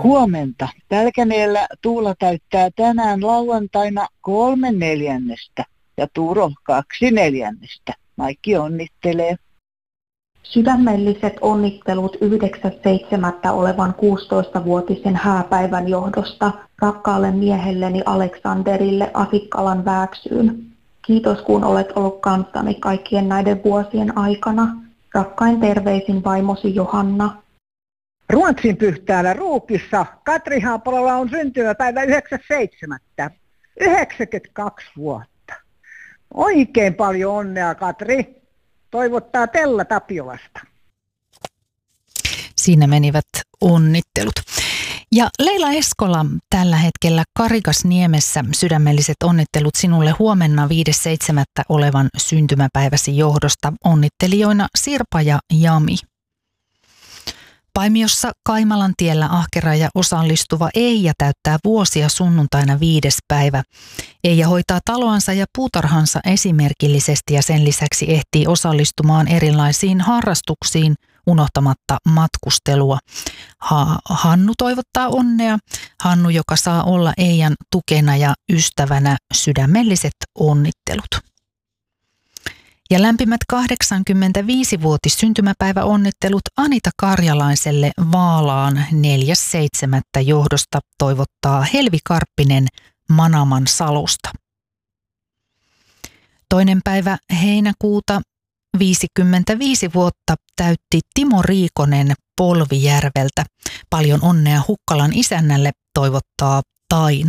Huomenta. Pälkäneellä Tuula täyttää tänään lauantaina 3/4 ja Turo 2/4. Maikki onnittelee. Sydämelliset onnittelut 9.7. olevan 16-vuotisen hääpäivän johdosta rakkaalle miehelleni Aleksanderille Asikkalan Vääksyyn. Kiitos kun olet ollut kanssani kaikkien näiden vuosien aikana. Rakkain terveisin vaimosi Johanna. Ruotsin pyhtäällä Ruukissa Katri Haapalalla on syntymäpäivä 9.7. 92 vuotta. Oikein paljon onnea, Katri. Toivottaa Tella Tapiolasta. Siinä menivät onnittelut. Ja Leila Eskola tällä hetkellä Karikasniemessä, sydämelliset onnittelut sinulle huomenna 5.7. olevan syntymäpäiväsi johdosta. Onnittelijoina Sirpa ja Jami. Paimiossa Kaimalantiellä ahkera ja osallistuva Eija täyttää vuosia sunnuntaina 5. päivä. Eija hoitaa taloansa ja puutarhansa esimerkillisesti ja sen lisäksi ehtii osallistumaan erilaisiin harrastuksiin unohtamatta matkustelua. Hannu toivottaa onnea. Hannu, joka saa olla Eijan tukena ja ystävänä, sydämelliset onnittelut. Ja lämpimät 85-vuotis syntymäpäiväonnittelut Anita Karjalaiselle Vaalaan 4.7. johdosta toivottaa Helvi Karppinen Manaman Salosta. 2. päivä heinäkuuta 55 vuotta täytti Timo Riikonen Polvijärveltä. Paljon onnea Hukkalan isännälle toivottaa Taina.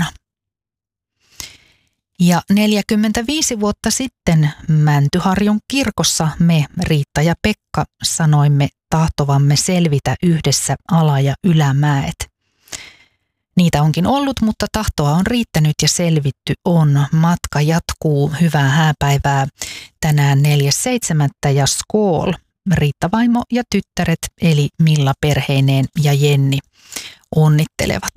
Ja 45 vuotta sitten Mäntyharjun kirkossa me, Riitta ja Pekka, sanoimme tahtovamme selvitä yhdessä ala- ja ylämäet. Niitä onkin ollut, mutta tahtoa on riittänyt ja selvitty on. Matka jatkuu. Hyvää hääpäivää tänään 4.7. ja skool. Riitta vaimo ja tyttäret eli Milla perheineen ja Jenni onnittelevat.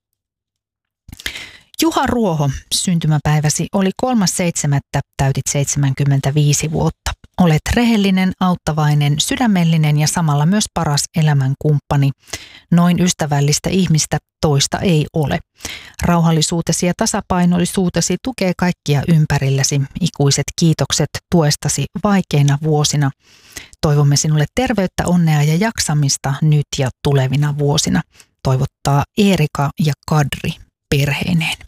Juha Ruoho, syntymäpäiväsi oli 3.7. täytit 75 vuotta. Olet rehellinen, auttavainen, sydämellinen ja samalla myös paras elämänkumppani. Noin ystävällistä ihmistä toista ei ole. Rauhallisuutesi ja tasapainoisuutesi tukee kaikkia ympärilläsi. Ikuiset kiitokset tuestasi vaikeina vuosina. Toivomme sinulle terveyttä, onnea ja jaksamista nyt ja tulevina vuosina. Toivottaa Eerika ja Kadri perheineen.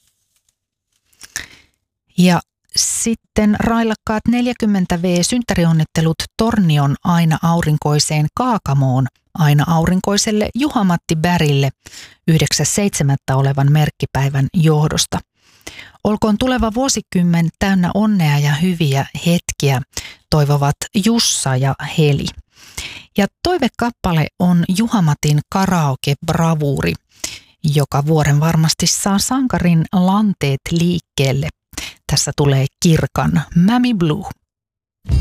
Ja sitten railakkaat 40V synttärionnittelut Tornion Aina Aurinkoiseen Kaakamoon Aina Aurinkoiselle Juha-Matti Bärille 9.7. olevan merkkipäivän johdosta. Olkoon tuleva vuosikymmen täynnä onnea ja hyviä hetkiä, toivovat Jussa ja Heli. Ja toivekappale on Juha-Matin karaoke-bravuuri, joka vuoden varmasti saa sankarin lanteet liikkeelle. Tässä tulee Kirkan Mammy Blue.